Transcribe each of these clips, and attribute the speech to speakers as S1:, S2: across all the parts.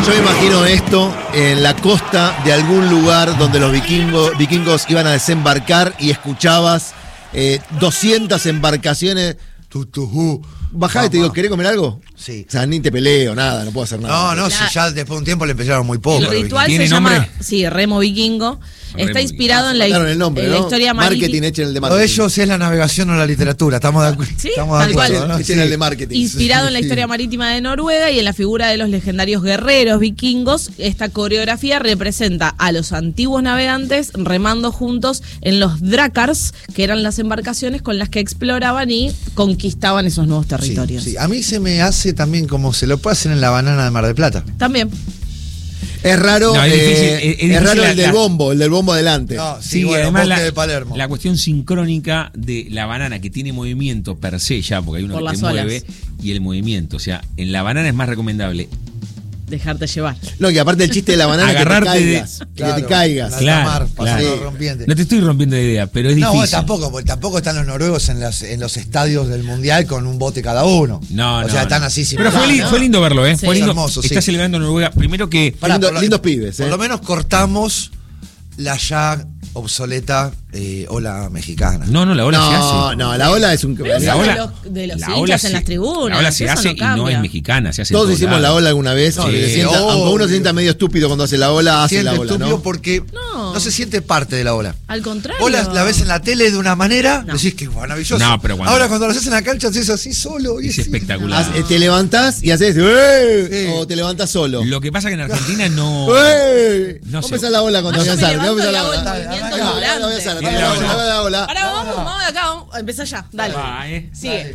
S1: Yo me imagino esto en la costa de algún lugar donde los vikingos iban a desembarcar y escuchabas 200 embarcaciones. Bajá y te digo, ¿querés comer algo?
S2: Sí.
S1: O sea, ni te peleo, nada, no puedo hacer nada.
S2: No, si ya después de un tiempo le empezaron muy poco.
S3: El ritual
S4: ¿Tiene
S3: se
S4: nombre?
S3: llama, sí, remo vikingo. Está inspirado en la
S1: el nombre,
S3: en la
S1: ¿no?
S3: historia
S1: marketing, echen el de
S2: Lo
S1: marketing.
S2: de ellos es la navegación o la literatura, estamos de acuerdo.
S3: Sí,
S2: estamos de
S3: tal cual.
S2: acuerdo, ¿no?
S1: Echen el de marketing.
S3: Inspirado en la historia marítima de Noruega y en la figura de los legendarios guerreros vikingos, esta coreografía representa a los antiguos navegantes remando juntos en los drakars, que eran las embarcaciones con las que exploraban y conquistaban esos nuevos territorios.
S2: Sí. A mí se me hace también como se lo puede hacer en la banana de Mar del Plata.
S3: También.
S1: Es raro,
S4: No, es difícil, es
S1: es raro
S4: difícil
S1: el del bombo adelante.
S2: No,
S4: Sí,
S2: bueno,
S4: además
S2: Bosque de Palermo.
S4: la cuestión sincrónica de la banana, que tiene movimiento per se ya, porque hay uno
S3: Por
S4: que
S3: las
S4: te mueve,
S3: olas.
S4: y el movimiento. O sea, en la banana es más recomendable
S3: Dejarte llevar.
S1: No, que aparte el chiste de la banana es que te
S4: Agarrarte de-
S1: caigas. Que te caigas.
S2: En alta mar,
S4: Claro.
S2: pasando rompiente.
S4: No te estoy rompiendo de idea, pero es
S2: No,
S4: difícil.
S2: bueno, tampoco, porque tampoco están los noruegos en los estadios del mundial con un bote cada uno.
S4: No,
S2: o sea, están
S4: no.
S2: así sin
S4: Pero fue lindo verlo, ¿eh?
S3: Sí.
S4: Fue lindo.
S2: Hermoso, sí.
S4: Está celebrando Noruega. Primero que.
S1: Lindos pibes,
S2: Por lo menos cortamos la ya obsoleta ola mexicana.
S4: No, la ola se hace.
S1: No, la ola es un...
S3: Pero eso
S4: La
S3: de
S4: ola-
S3: los
S4: la
S3: hinchas
S4: ola
S3: en
S4: se-
S3: las tribunas.
S4: La ola se
S3: eso
S4: hace
S3: no
S4: y no
S3: cambia.
S4: es mexicana, se hace en
S1: Todos
S4: todos
S1: hicimos
S4: lados.
S1: la ola alguna vez.
S2: No,
S1: y
S2: sí,
S1: aunque uno se sienta medio estúpido cuando hace la ola, hace
S2: Siente
S1: la ola,
S2: estúpido
S1: ¿no?
S2: porque
S3: No.
S2: no se siente parte de la ola.
S3: Al contrario.
S2: Vos la ves en la tele de una manera,
S3: No.
S2: decís que es maravilloso.
S4: No, pero cuando-
S2: Ahora cuando lo haces en la cancha, haces así solo. Y
S4: Es
S2: así.
S4: espectacular.
S1: Te levantás y haces ¡eh!
S2: Sí.
S1: O te levantás solo.
S4: Lo que pasa que en Argentina no.
S1: ¡Eh!
S4: No
S1: ¿Cómo
S4: sé.
S1: empezá la ola cuando
S3: Yo me
S1: empezás?
S3: levanto
S1: ¿Cómo empezá
S3: y
S1: la
S3: hago el
S1: ola?
S3: movimiento
S1: No,
S3: durante.
S1: no, empezá la
S4: Mira la ola.
S1: ola, la ola.
S3: Ahora vamos de acá, empezá ya. Dale.
S4: Va,
S3: Sigue.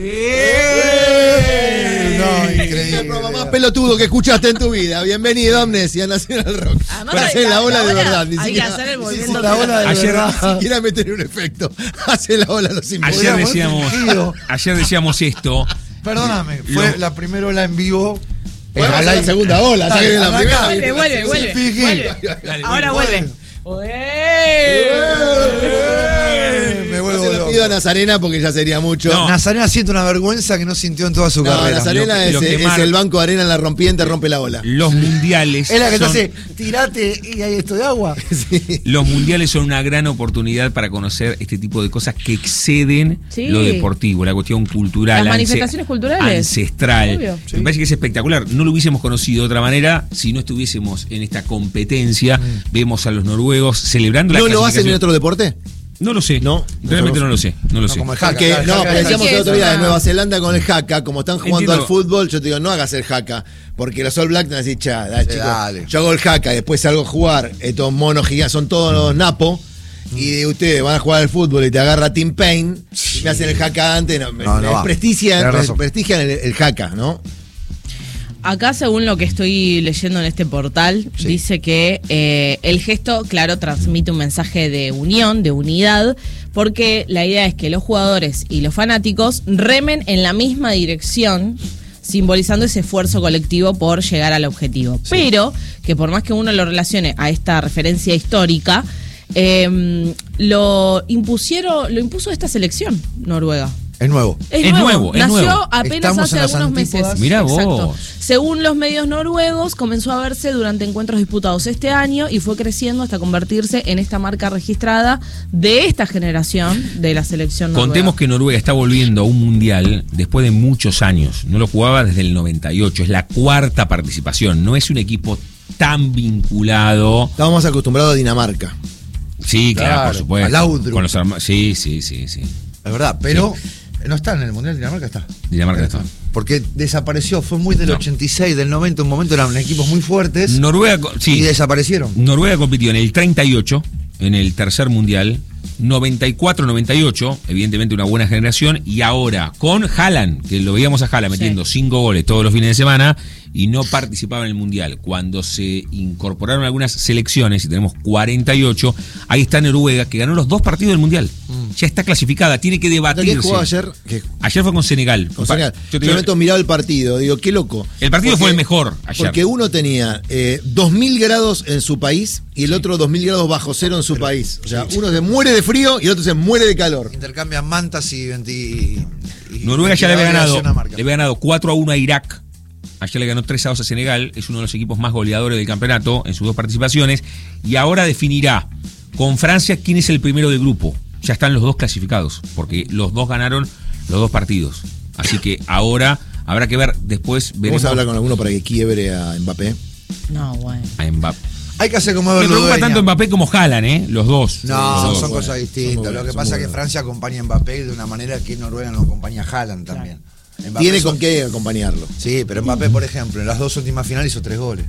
S2: No,
S1: El
S2: increíble.
S1: programa más pelotudo que escuchaste en tu vida. Bienvenido a Amnesia Nacional Rock.
S3: Además,
S1: Para hacer la ola de verdad. Ni
S3: hay que
S1: siquiera,
S3: hacer el
S1: ni
S3: movimiento
S1: siquiera la ola de
S4: Ayer-
S1: verdad. Ni siquiera meter un efecto. Hace la ola los
S4: Ayer
S1: imposibles.
S4: decíamos esto.
S2: Perdóname, fue la primera ola en vivo.
S1: Bueno, la segunda ola. Ya que viene la
S2: Dale,
S1: primera.
S2: arranca.
S3: Vuelve.
S4: Dale,
S3: Ahora
S4: vuelve.
S3: vuelve.
S2: Me
S1: No
S2: vuelvo
S1: se lo
S2: loco.
S1: pido a Nazarena porque ya sería mucho.
S4: No.
S2: Nazarena siente una vergüenza que no sintió en toda su
S1: No,
S2: carrera.
S1: Nazarena
S4: Lo que
S1: es
S4: marca-
S1: el banco de arena en la rompiente, rompe la ola.
S4: Los mundiales.
S2: Es la que te
S4: son-
S2: hace, tirate y hay esto de agua.
S1: Sí.
S4: Los mundiales son una gran oportunidad para conocer este tipo de cosas que exceden
S3: Sí.
S4: lo deportivo, la cuestión cultural,
S3: Las manifestaciones culturales.
S4: ancestral.
S3: Obvio.
S4: Me parece que es espectacular. No lo hubiésemos conocido de otra manera si no estuviésemos en esta competencia. Vemos a los noruegos celebrando la
S1: ¿No lo hacen
S4: clasificación.
S1: en otro deporte?
S4: No lo sé.
S1: No.
S4: Realmente no lo sé. No lo sé.
S2: como el haka.
S1: Porque, no, pero decíamos el otro día de Nueva Zelanda con el haka, como están jugando
S4: Entiendo.
S1: al fútbol, yo te digo, no hagas el haka, porque los All Blacks te van a decir, dale, chicos,
S2: dale.
S1: yo hago el haka, después salgo a jugar, estos monos gigantes, son todos los napos, y ustedes van a jugar al fútbol y te agarra Tim Payne, y me hacen el haka antes, no
S2: va. Tenés
S1: prestigian
S2: razón.
S1: el haka, ¿no?
S3: Acá, según lo que estoy leyendo en este portal, dice que el gesto, claro, transmite un mensaje de unión, de unidad, porque la idea es que los jugadores y los fanáticos remen en la misma dirección, simbolizando ese esfuerzo colectivo por llegar al objetivo. Pero que por más que uno lo relacione a esta referencia histórica, lo impuso esta selección noruega.
S2: Es nuevo.
S4: Es nuevo, es
S3: Nació
S4: nuevo.
S3: apenas
S2: Estamos
S3: hace
S2: en las
S3: algunos
S2: antípodas.
S3: meses.
S4: Mirá
S3: Exacto.
S4: vos.
S3: Según los medios noruegos, comenzó a verse durante encuentros disputados este año y fue creciendo hasta convertirse en esta marca registrada de esta generación de la selección noruega.
S4: Contemos que Noruega está volviendo a un mundial después de muchos años. No lo jugaba desde el 98. Es la cuarta participación. No es un equipo tan vinculado.
S1: Estamos más acostumbrados a Dinamarca.
S4: Sí, claro,
S2: Claro,
S4: por supuesto.
S2: a Laudrup.
S4: Con los sí.
S2: Es verdad, pero no está en el Mundial de Dinamarca, está.
S4: Dinamarca no está.
S2: Porque desapareció, fue muy del
S4: No.
S2: 86, del 90, un momento eran equipos muy fuertes
S4: Noruega,
S2: y
S4: sí.
S2: desaparecieron.
S4: Noruega compitió en el 38, en el tercer mundial, 94-98, evidentemente una buena generación, y ahora con Haaland, que lo veíamos a Haaland metiendo 5 goles todos los fines de semana, y no participaba en el mundial. Cuando se incorporaron algunas selecciones, y tenemos 48, ahí está Noruega, que ganó los 2 partidos del mundial. Ya está clasificada, tiene que
S1: ¿Quién
S4: debatirse.
S1: jugó ayer?
S4: Ayer fue con Senegal.
S1: Con Senegal.
S4: Yo te
S1: Yo
S4: digo,
S1: me mirado el partido, digo, qué loco.
S4: el partido
S1: Porque-
S4: fue el mejor ayer.
S1: Porque uno tenía 2000 grados en su país y el otro 2000 grados bajo cero en su país. O sea, uno se muere de frío y el otro se muere de calor.
S2: Intercambian mantas y
S4: Noruega ya le había
S2: ventiladores
S4: ganado,
S2: de Dinamarca.
S4: le había ganado 4-1 a Irak Ayer le ganó 3-2 a Senegal, es uno de los equipos más goleadores del campeonato en sus 2 participaciones, y ahora definirá con Francia quién es el primero del grupo. Ya están los 2 clasificados, porque los 2 ganaron los 2 partidos. Así que ahora habrá que ver, después veremos.
S1: ¿Vamos a hablar con alguno para que quiebre a Mbappé?
S3: No, bueno.
S4: A Mbappé.
S2: Hay que hacer como
S4: Me preocupa
S2: Dueña.
S4: tanto Mbappé como Haaland, los dos.
S2: No,
S4: Los
S2: son
S4: dos.
S2: cosas distintas. Lo que pasa es que Francia acompaña a Mbappé de una manera que Noruega no acompaña a Haaland también. Mbappé
S1: Tiene con qué acompañarlo.
S2: Sí, pero Mbappé, por ejemplo, en las 2 últimas finales hizo 3 goles.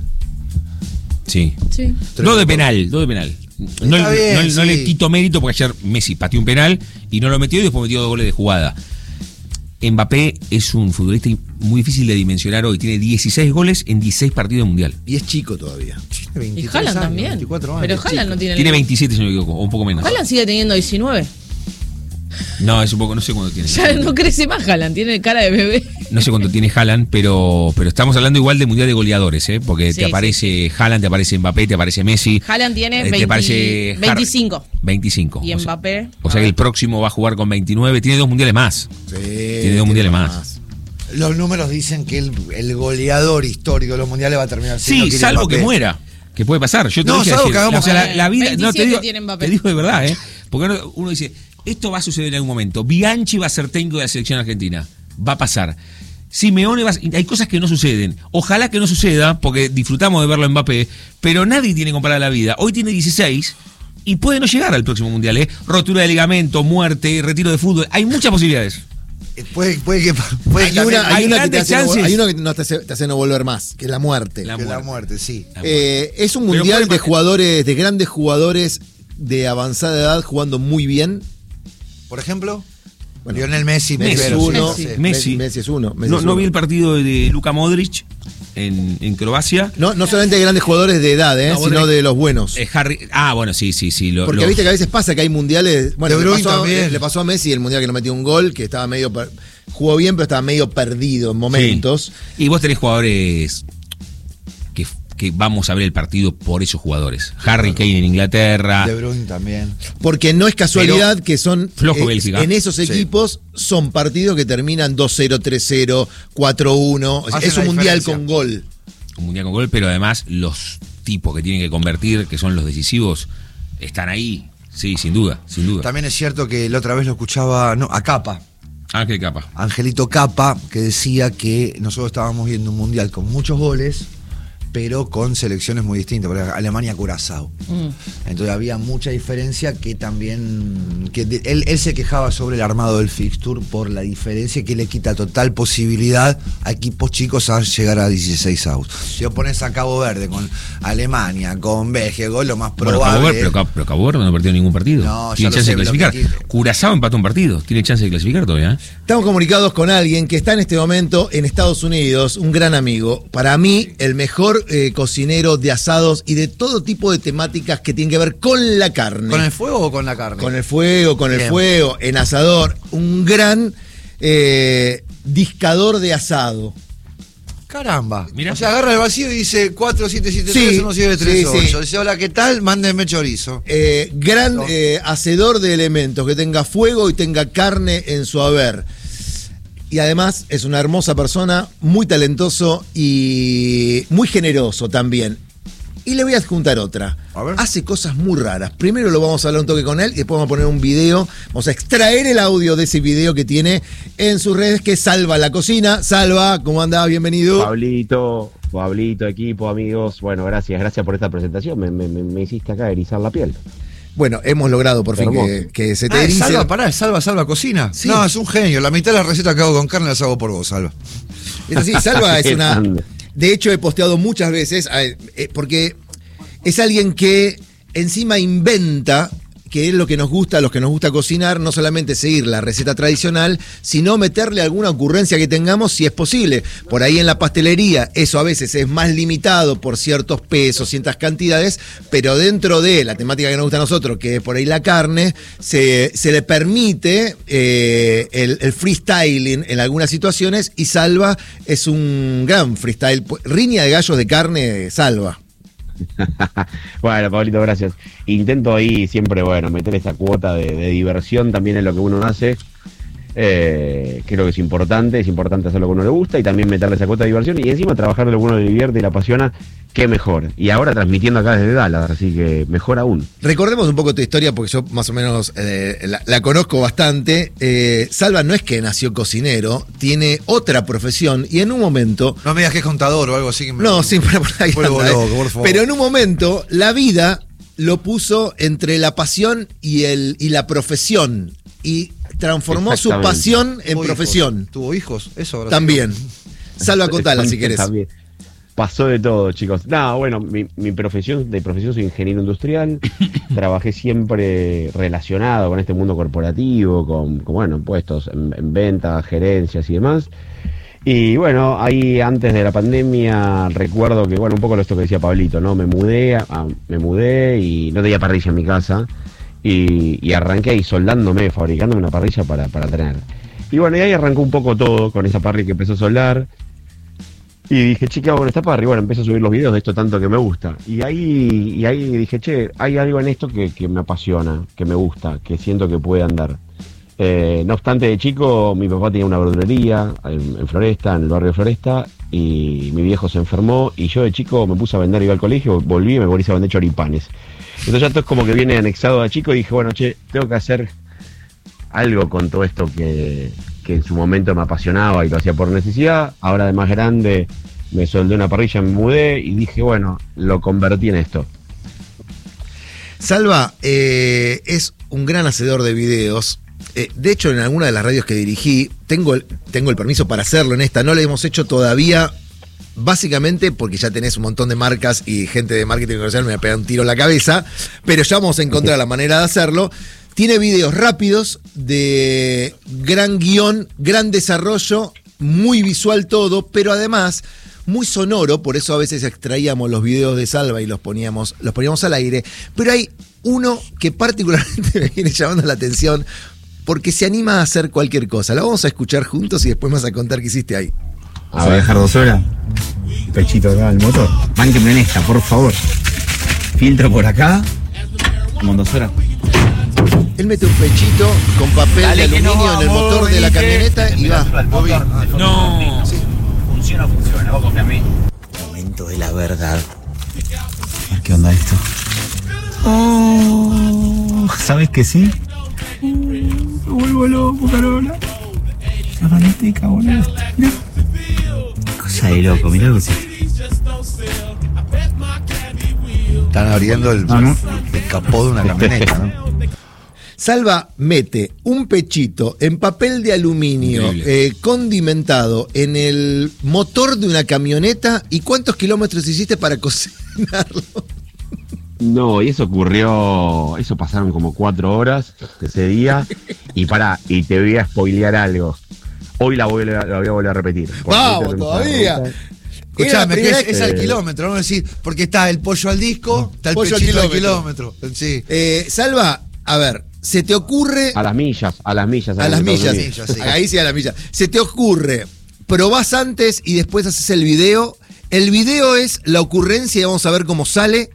S4: Sí.
S3: Sí.
S4: 2 de penal. No,
S2: Está bien,
S4: no
S2: sí.
S4: le quito mérito porque ayer Messi pateó un penal y no lo metió y después metió 2 goles de jugada. Mbappé es un futbolista muy difícil de dimensionar hoy. Tiene 16 goles en 16 partidos de mundial.
S1: Y es chico todavía.
S2: Tiene
S3: Y
S2: 23
S3: Haaland
S2: años,
S3: también.
S2: 24 años.
S3: Pero Haaland no tiene.
S4: Tiene 27, si no me equivoco, o un poco menos.
S3: Haaland sigue teniendo 19.
S4: No, es un poco, no sé cuánto tiene.
S3: Ya no crece más Haaland, tiene cara de bebé.
S4: No sé cuánto tiene Haaland, pero estamos hablando igual de mundial de goleadores, porque
S3: Sí,
S4: te aparece Haaland, te aparece Mbappé, te aparece Messi.
S3: Haaland tiene
S4: te
S3: 20,
S4: aparece
S3: 25.
S4: 25.
S3: Y
S4: o sea-
S3: Mbappé.
S4: O sea que el próximo va a jugar con 29. Tiene 2 mundiales más.
S1: Sí,
S4: Tiene 2 mundiales más.
S2: Los números dicen que el goleador histórico de los mundiales va a terminar siendo
S4: Sí,
S2: Kylian
S4: salvo
S2: Mbappé.
S4: que muera. Que puede pasar. Yo te
S2: No,
S4: dije
S2: salvo
S4: ayer,
S2: que hagamos
S4: o sea, la vida. No,
S3: 27 tiene Mbappé.
S4: te digo de verdad, Porque uno dice, esto va a suceder en algún momento. Bianchi va a ser técnico de la selección argentina. Va a pasar. Simeone va a... Hay cosas que no suceden. Ojalá que no suceda, porque disfrutamos de verlo en Mbappé, pero nadie tiene que comparar la vida. Hoy tiene 16 y puede no llegar al próximo mundial, Rotura de ligamento, muerte, retiro de fútbol. Hay muchas posibilidades.
S2: Puede que
S1: Hay una,
S4: hay
S1: hay una que te
S4: grandes
S1: hace no,
S4: chances.
S1: hay una que no te hace no volver más, que es la muerte.
S4: La
S2: que la
S4: muerte.
S2: muerte, sí.
S1: Es un
S4: Pero
S1: mundial
S4: puede
S1: de
S4: pasar.
S1: jugadores, de grandes jugadores de avanzada edad jugando muy bien.
S2: Por ejemplo,
S1: Bueno,
S2: Lionel Messi,
S4: Messi,
S2: primero,
S1: uno,
S2: sí, sí.
S4: Messi.
S1: Messi es uno. Messi
S4: No,
S1: es
S4: no
S1: uno.
S4: vi el partido de Luka Modric en Croacia.
S1: No solamente de grandes jugadores de edad,
S4: No,
S1: sino
S4: Modric-
S1: de los buenos.
S4: Harry. Bueno, sí.
S1: Porque viste que a veces pasa que hay mundiales. Bueno,
S2: De
S1: le
S2: Bruyne
S1: pasó,
S2: también.
S1: le pasó a Messi el mundial que no metió un gol, que estaba medio. Jugó bien, pero estaba medio perdido en momentos.
S4: Sí. Y vos tenés jugadores que vamos a ver el partido por esos jugadores. Harry Kane en Inglaterra.
S2: De Bruyne también.
S1: Porque no es casualidad que son.
S4: Flojo Bélgica.
S1: En esos
S2: Sí.
S1: equipos son partidos que terminan 2-0, 3-0, 4-1. O sea,
S2: Hacen
S1: es un
S2: la
S1: mundial
S2: diferencia.
S1: con gol.
S4: Un mundial con gol, pero además los tipos que tienen que convertir, que son los decisivos, están ahí. Sí, sin duda.
S2: También es cierto que la otra vez lo escuchaba a Capa,
S4: Ángel Capa.
S2: Angelito Capa, que decía que nosotros estábamos viendo un mundial con muchos goles, pero con selecciones muy distintas, por ejemplo, Alemania-Curazao. Entonces había mucha diferencia que también... Él se quejaba sobre el armado del fixture por la diferencia que le quita total posibilidad a equipos chicos a llegar a 16 outs. Si opones a Cabo Verde con Alemania, con Bélgica, lo más
S4: Bueno,
S2: probable...
S4: pero Cabo Verde no perdió ningún partido.
S2: No, ya
S4: tiene
S2: lo
S4: chance
S2: sé,
S4: de
S2: pero
S4: clasificar.
S2: que-
S4: Curazao empató un partido. Tiene chance de clasificar todavía.
S1: Estamos comunicados con alguien que está en este momento en Estados Unidos, un gran amigo. Para mí, el mejor cocinero de asados y de todo tipo de temáticas que tienen que ver con la carne.
S2: ¿Con el fuego o con la carne?
S1: Con el fuego, en asador. Un gran discador de asado.
S2: Caramba.
S4: Mirá.
S2: O sea, agarra el vacío y dice 4773
S1: Sí,
S2: 1738.
S1: sí.
S2: Dice, hola, ¿qué tal? Mándenme chorizo.
S1: Gran
S2: No.
S1: hacedor de elementos, que tenga fuego y tenga carne en su haber. Y además es una hermosa persona, muy talentoso y muy generoso también. Y le voy a adjuntar otra.
S2: A ver.
S1: Hace cosas muy raras. Primero lo vamos a hablar un toque con él y después vamos a poner un video. Vamos a extraer el audio de ese video que tiene en sus redes, que es Salva la Cocina. Salva, ¿cómo andás? Bienvenido.
S5: Pablito, equipo, amigos. Bueno, gracias por esta presentación. Me hiciste acá erizar la piel.
S1: Bueno, hemos logrado por fin
S5: Hermoso.
S1: que se te
S2: Es
S1: erice.
S2: Salva cocina.
S1: Sí.
S2: No, es un genio. La mitad de las recetas que hago con carne las hago por vos, Salva.
S1: Es así, Salva es
S5: Qué
S1: una...
S5: grande.
S1: De hecho, he posteado muchas veces, porque es alguien que encima inventa, que es lo que nos gusta, a los que nos gusta cocinar, no solamente seguir la receta tradicional, sino meterle alguna ocurrencia que tengamos si es posible. Por ahí en la pastelería, eso a veces es más limitado por ciertos pesos, ciertas cantidades, pero dentro de la temática que nos gusta a nosotros, que es por ahí la carne, se le permite el freestyling en algunas situaciones, y Salva es un gran freestyle. Riña de gallos de carne, Salva.
S5: Bueno, Pablito, gracias. Intento ahí siempre, meter esa cuota de diversión también en lo que uno hace. Creo que es importante hacer lo que a uno le gusta y también meterle esa cuota de diversión y encima trabajar de lo que a uno le divierte y le apasiona, qué mejor. Y ahora transmitiendo acá desde Dallas, así que mejor aún.
S1: Recordemos un poco tu historia porque yo más o menos la conozco bastante. Salva no es que nació cocinero, tiene otra profesión y en un momento...
S2: No me digas que es contador o algo así.
S1: No, sí, por ahí anda,
S2: loco, por favor.
S1: Pero en un momento la vida lo puso entre la pasión y la profesión y transformó su pasión en profesión.
S2: ¿Tuvo hijos? Eso ahora
S1: también. Salva, contala si querés.
S5: También. Pasó de todo, chicos. No, bueno, mi profesión soy ingeniero industrial. Trabajé siempre relacionado con este mundo corporativo, con bueno, puestos en ventas, gerencias y demás. Y bueno, ahí antes de la pandemia recuerdo que, bueno, un poco esto que decía Pablito, ¿no? Me mudé y no tenía parrilla en mi casa. Y arranqué ahí soldándome, fabricándome una parrilla para tener. Y bueno, y ahí arrancó un poco todo con esa parrilla que empezó a soldar. Y dije, che, ¿qué hago con esta parrilla? Y bueno, empecé a subir los videos de esto tanto que me gusta. Y ahí dije, che, hay algo en esto que me apasiona, que me gusta, que siento que puede andar. No obstante, de chico, mi papá tenía una verdulería en Floresta, en el barrio de Floresta, y mi viejo se enfermó, y yo de chico me puse a vender, iba al colegio, volví y me volví a vender choripanes. Entonces ya todo es como que viene anexado a chico y dije, bueno, che, tengo que hacer algo con todo esto que en su momento me apasionaba y lo hacía por necesidad. Ahora de más grande me soldé una parrilla, me mudé y dije, bueno, lo convertí en esto.
S1: Salva es un gran hacedor de videos. De hecho, en alguna de las radios que dirigí, tengo el permiso para hacerlo en esta. No lo hemos hecho todavía, básicamente porque ya tenés un montón de marcas y gente de marketing comercial me va a pegar un tiro en la cabeza, pero ya vamos a encontrar la manera de hacerlo. Tiene videos rápidos, de gran guión, gran desarrollo, muy visual todo, pero además muy sonoro, por eso a veces extraíamos los videos de Salva y los poníamos al aire, pero hay uno que particularmente me viene llamando la atención porque se anima a hacer cualquier cosa. La vamos a escuchar juntos y después me vas a contar qué hiciste ahí.
S6: ¿Vas a dejar 2 horas? Pechito acá al motor. Mánquenme en esta, por favor. Filtro por acá. Como 2 horas.
S1: Él mete un pechito con papel de aluminio en el motor de la camioneta y va.
S4: No.
S1: Sí.
S6: Funciona, vos confía en mí. Momento de la verdad. A ver qué onda esto. Oh, ¿sabes que sí? Me vuelvo loco, Carola. La magnética, boludo. Mirá. Cosa de loco, mirá lo que sí.
S2: Están abriendo el capó de una camioneta, ¿no?
S1: Salva mete un pechito en papel de aluminio condimentado en el motor de una camioneta. ¿Y cuántos kilómetros hiciste para cocinarlo?
S5: No, y eso pasaron como 4 horas ese día. Y te voy a spoilear algo. Hoy la voy a volver a repetir.
S1: ¡Vamos, todavía!
S2: Escuchame, que es al kilómetro, vamos a decir, porque está el pollo al disco, está el pollo al kilómetro. Sí.
S1: Salva, a ver, ¿se te ocurre?
S5: A las millas.
S1: A las millas, sí. Ahí sí, a las millas. ¿Se te ocurre? Probás antes y después haces el video. El video es la ocurrencia y vamos a ver cómo sale.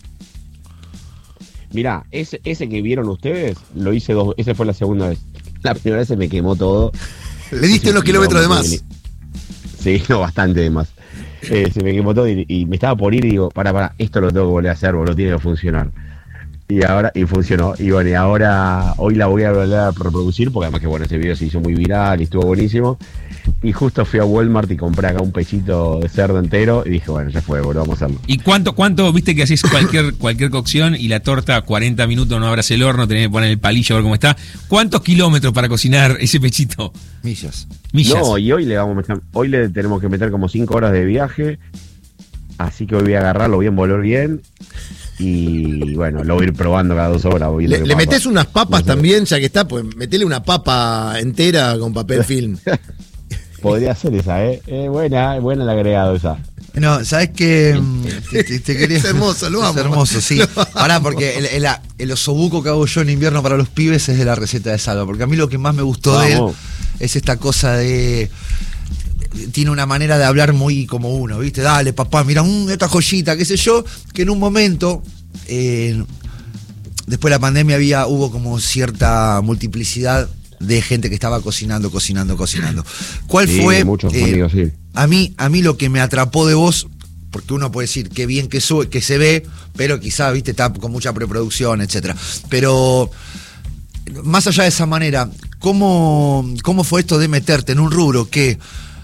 S5: Mirá, ese que vieron ustedes, lo hice esa fue la segunda vez. La primera vez se me quemó todo.
S1: Le diste unos kilómetros de más.
S5: Sí, no, bastante de más. Se me quemó todo y me estaba por ir y digo, para, esto lo tengo que volver a hacer, boludo, tiene que funcionar. Y funcionó. Y bueno, y ahora, hoy la voy a volver a reproducir, porque además que bueno, ese video se hizo muy viral y estuvo buenísimo. Y justo fui a Walmart y compré acá un pechito de cerdo entero y dije, bueno, ya fue, boludo, vamos a hacerlo.
S4: ¿Y cuánto viste que hacés cualquier cocción y la torta 40 minutos no abras el horno, tenés que poner el palillo a ver cómo está? ¿Cuántos kilómetros para cocinar ese pechito?
S2: Millas.
S5: No, y hoy le tenemos que meter como 5 horas de viaje, así que hoy voy a agarrar, lo voy a envolver bien y bueno, lo voy a ir probando cada 2 horas.
S1: ¿Le metés unas papas también, ya que está? Pues metele una papa entera con papel film.
S5: Podría ser esa, buena el agregado esa.
S2: No, ¿sabes qué? Te quería...
S1: Es hermoso, lo amo.
S2: Es hermoso, sí. Pará, porque el osobuco que hago yo en invierno para los pibes es de la receta de Salva. Porque a mí lo que más me gustó de él es esta cosa de... Tiene una manera de hablar muy como uno, ¿viste? Dale, papá, mira, esta joyita, qué sé yo, que en un momento... después de la pandemia hubo como cierta multiplicidad de gente que estaba cocinando. ¿Cuál
S5: Sí,
S2: fue?
S5: muchos amigos, sí.
S2: A mí lo que me atrapó de vos, porque uno puede decir qué bien que se ve, pero quizá, viste, está con mucha preproducción, etcétera. Pero más allá de esa manera, ¿cómo fue esto de meterte en un rubro que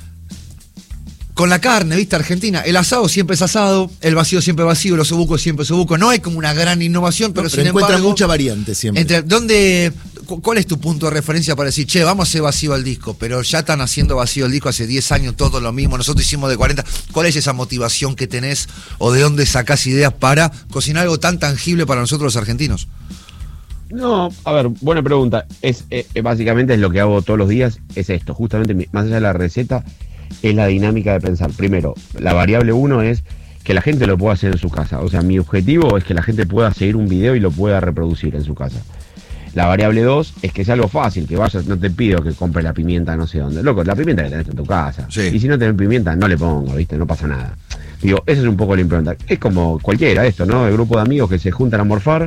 S2: con la carne, viste, Argentina, el asado siempre es asado, el vacío siempre vacío, los osobucos siempre osobuco, no hay como una gran innovación, pero sin
S1: encuentra
S2: embargo,
S1: mucha variante siempre.
S2: ¿Cuál es tu punto de referencia para decir, che, vamos a hacer vacío al disco, pero ya están haciendo vacío al disco hace 10 años, todo lo mismo, nosotros hicimos de 40? ¿Cuál es esa motivación que tenés o de dónde sacás ideas para cocinar algo tan tangible para nosotros los argentinos?
S5: No, a ver, buena pregunta. Básicamente es lo que hago todos los días, es esto, justamente más allá de la receta, es la dinámica de pensar. Primero, la variable 1 es que la gente lo pueda hacer en su casa. O sea, mi objetivo es que la gente pueda seguir un video y lo pueda reproducir en su casa. La variable 2 es que es algo fácil, que vayas, no te pido que compres la pimienta no sé dónde. Loco, la pimienta la tenés en tu casa.
S2: Sí.
S5: Y si no tenés pimienta, no le pongo, ¿viste? No pasa nada. Digo, eso es un poco la impronta. Es como cualquiera esto, ¿no? El grupo de amigos que se juntan a morfar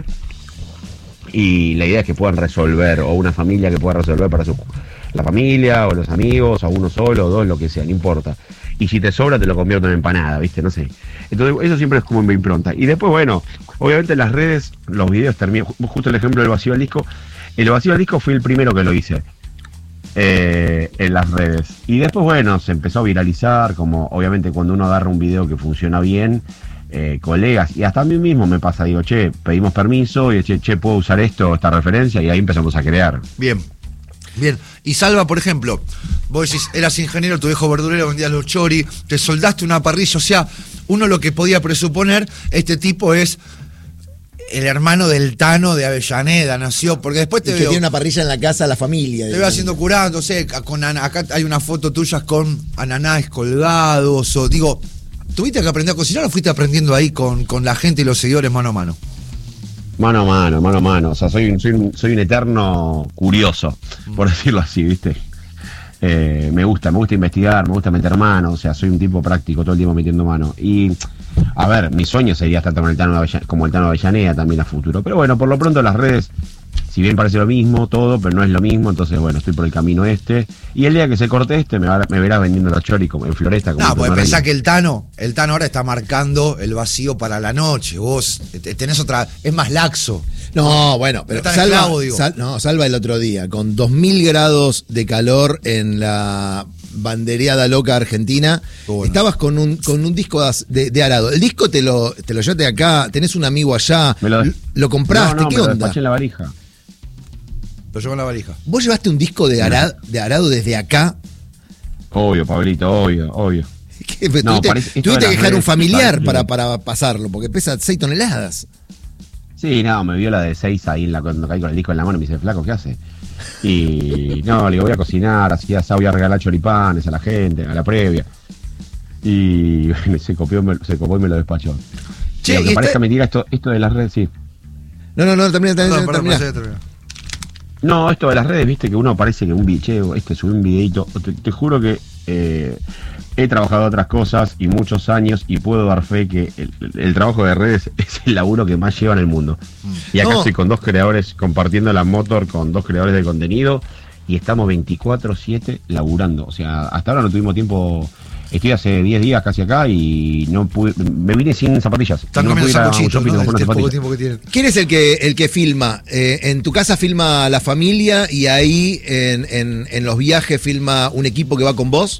S5: y la idea es que puedan resolver, o una familia que pueda resolver para la familia, o los amigos, o uno solo, o dos, lo que sea, no importa. Y si te sobra, te lo convierto en empanada, ¿viste? No sé. Entonces, eso siempre es como mi impronta. Y después, bueno, obviamente en las redes, los videos terminan, justo el ejemplo del vacío al disco. El vacío al disco fue el primero que lo hice en las redes. Y después, bueno, se empezó a viralizar, como obviamente cuando uno agarra un video que funciona bien, colegas, y hasta a mí mismo me pasa, digo, che, pedimos permiso, y che, ¿puedo usar esta referencia? Y ahí empezamos a crear.
S2: Bien. Y Salva, por ejemplo, vos decís, eras ingeniero, tu viejo verdurero, vendías los chori, te soldaste una parrilla, o sea, uno lo que podía presuponer, este tipo es el hermano del Tano de Avellaneda, nació, porque después te
S1: que
S2: veo...
S1: tiene una parrilla en la casa, la familia.
S2: Te veo haciendo curando, acá hay una foto tuya con ananás colgados, o digo, ¿tuviste que aprender a cocinar o fuiste aprendiendo ahí con la gente y los seguidores mano a mano?
S5: Mano a mano. O sea, soy un eterno curioso, por decirlo así, ¿viste? Me gusta investigar, me gusta meter mano, o sea, soy un tipo práctico, todo el tiempo metiendo mano. Y, a ver, mi sueño sería estar como el Tano de Avellaneda también a futuro. Pero bueno, por lo pronto las redes, si bien parece lo mismo, todo, pero no es lo mismo, entonces bueno, estoy por el camino este. Y el día que se corte me verás vendiendo los choris como en Floresta. Como
S2: no, pues pensá que el Tano ahora está marcando el vacío para la noche. Vos tenés otra, es más laxo.
S1: No, bueno, pero Salva el otro día, con 2000 grados de calor en la bandereada loca argentina, bueno. Estabas con un disco de Arado. El disco te lo llevaste acá, tenés un amigo allá, lo compraste, ¿qué onda?
S5: Lo despaché en la valija.
S2: Lo llevó en la valija.
S1: ¿Vos llevaste un disco de Arado desde acá?
S5: Obvio, Pablito, obvio.
S1: Tuviste que dejar un familiar para pasarlo, porque pesa 6 toneladas.
S5: Sí, no, me vio la de 6 ahí cuando caí con el disco en la mano y me dice, flaco, ¿qué hace? Y no, le digo, voy a cocinar, así asado, voy a regalar choripanes a la gente, a la previa. Y se copó y me lo despachó. Che, y aunque parezca mentira, esto de las redes, sí.
S1: No, termina.
S5: No, esto de las redes, viste que uno parece que un bicheo, subí un videito. Te juro que he trabajado otras cosas y muchos años y puedo dar fe que el trabajo de redes es el laburo que más lleva en el mundo. Y acá estoy con 2 creadores compartiendo la motor con 2 creadores de contenido y estamos 24/7 laburando. O sea, hasta ahora no tuvimos tiempo. Estoy hace 10 días casi acá y no pude, me vine sin zapatillas.
S2: Están comiendo sanguchitos, ¿no? El poco tiempo que tienen.
S1: ¿Quién es el que filma? En tu casa filma la familia y ahí en los viajes filma un equipo que va con vos.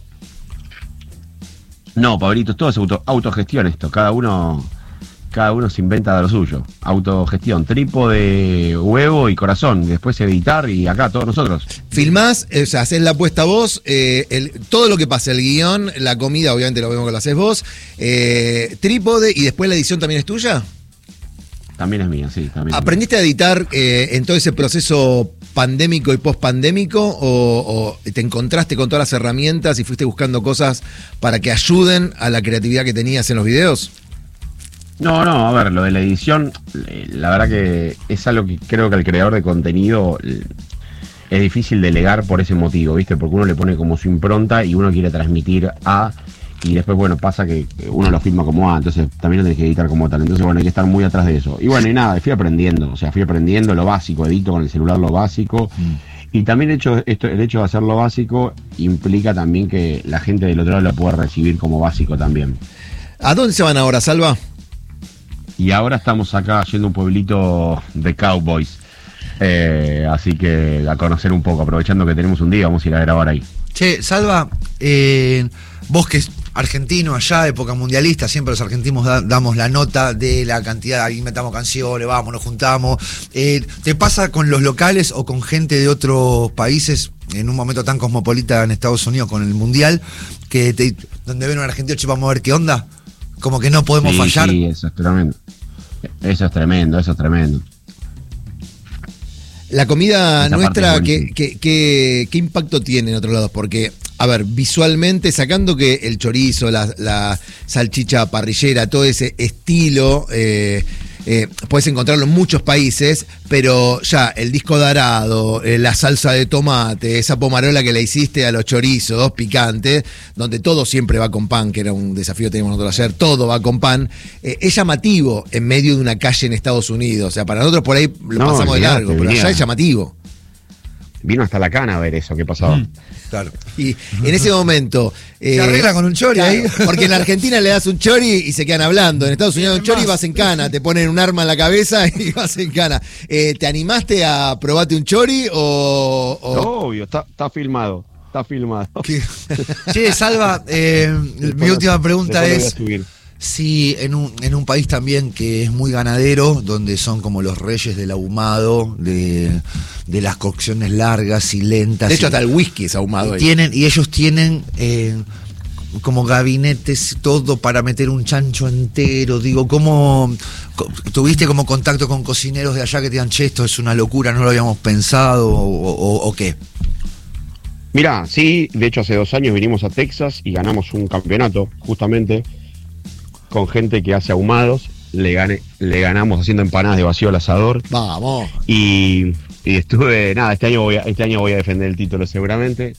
S5: No, Pablito, todo es autogestión esto. Cada uno se inventa de lo suyo. Autogestión, trípode, huevo y corazón. Después editar y acá todos nosotros.
S1: Filmás, o sea, hacés la puesta vos, todo lo que pasa, el guión, la comida, obviamente lo vemos que lo haces vos, trípode y después la edición también es tuya.
S5: También es mía, sí. También
S1: ¿Aprendiste a editar en todo ese proceso pandémico y post-pandémico o te encontraste con todas las herramientas y fuiste buscando cosas para que ayuden a la creatividad que tenías en los videos?
S5: No, a ver, lo de la edición, la verdad que es algo que creo que al creador de contenido es difícil delegar por ese motivo, ¿viste? Porque uno le pone como su impronta y uno quiere transmitir y después, bueno, pasa que uno lo filma como entonces también lo tenés que editar como tal. Entonces, bueno, hay que estar muy atrás de eso. Y bueno, y nada, fui aprendiendo lo básico, edito con el celular lo básico. Y también el hecho de hacerlo básico implica también que la gente del otro lado lo puede recibir como básico también.
S1: ¿A dónde se van ahora, Salva?
S5: Y ahora estamos acá yendo a un pueblito de cowboys. Así que a conocer un poco, aprovechando que tenemos un día, vamos a ir a grabar ahí.
S2: Che, Salva, vos que es argentino allá, época mundialista, siempre los argentinos damos la nota de la cantidad, ahí metamos canciones, vamos, nos juntamos. ¿Te pasa con los locales o con gente de otros países en un momento tan cosmopolita en Estados Unidos con el mundial, donde ven a un argentino, che, vamos a ver qué onda? Como que no podemos fallar.
S5: Sí, eso es tremendo. Eso es tremendo.
S1: La comida
S5: Esta
S1: nuestra,
S5: parte
S1: ¿qué impacto tiene en otros lados? Porque, a ver, visualmente, sacando que el chorizo, la salchicha parrillera, todo ese estilo, puedes encontrarlo en muchos países, pero ya el disco dorado, la salsa de tomate, esa pomarola que le hiciste a los chorizos picantes, donde todo siempre va con pan, que era un desafío que teníamos nosotros ayer, todo va con pan, es llamativo en medio de una calle en Estados Unidos. O sea, para nosotros por ahí lo pasamos de largo, pero allá es llamativo.
S5: Vino hasta la cana a ver eso que pasaba.
S2: Claro.
S1: Y en ese momento...
S2: se arregla con un chori
S1: claro,
S2: ahí.
S1: Porque en Argentina le das un chori y se quedan hablando. En Estados Unidos un chori y vas en cana. Te ponen un arma en la cabeza y vas en cana. ¿Te animaste a probarte un chori o...?
S5: Obvio, está filmado. Está filmado.
S2: Che, Salva, mi última pregunta es... Si en un país también que es muy ganadero, donde son como los reyes del ahumado, de las cocciones largas y lentas.
S1: De hecho, hasta el whisky es ahumado.
S2: Y ellos tienen como gabinetes, todo para meter un chancho entero. Digo, ¿cómo tuviste como contacto con cocineros de allá que te digan, che, esto es una locura, no lo habíamos pensado o qué?
S5: Mirá, sí, de hecho hace 2 años vinimos a Texas y ganamos un campeonato, justamente, con gente que hace ahumados. Le ganamos haciendo empanadas de vacío al asador.
S1: Vamos.
S5: Y estuve, este año voy a defender el título seguramente.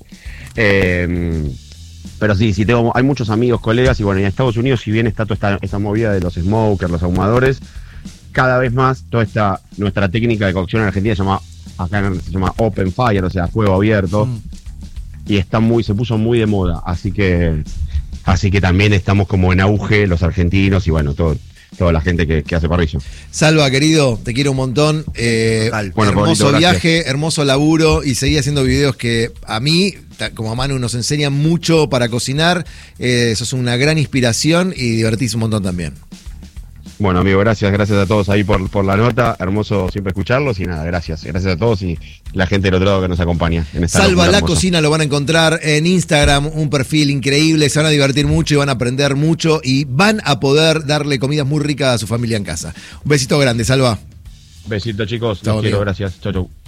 S5: Pero sí, hay muchos amigos, colegas, y bueno, en Estados Unidos, si bien está toda esta movida de los smokers, los ahumadores, cada vez más nuestra técnica de cocción en Argentina se llama open fire, o sea, fuego abierto. Y se puso muy de moda, así que también estamos como en auge los argentinos y bueno, toda la gente que hace parrilla.
S1: Salva, querido, te quiero un montón.
S5: Bueno,
S1: hermoso
S5: Pablito,
S1: viaje, hermoso laburo y seguí haciendo videos que a mí, como a Manu, nos enseñan mucho para cocinar. Sos una gran inspiración y divertís un montón también.
S5: Bueno, amigo, gracias a todos ahí por la nota. Hermoso siempre escucharlos y nada, gracias a todos y la gente del otro lado que nos acompaña en esta
S1: Salva la
S5: hermosa.
S1: Cocina, lo van a encontrar en Instagram, un perfil increíble, se van a divertir mucho y van a aprender mucho y van a poder darle comidas muy ricas a su familia en casa. Un besito grande, Salva.
S5: Besito, chicos,
S1: Chau,
S5: los quiero,
S1: amigo.
S5: gracias. Chau.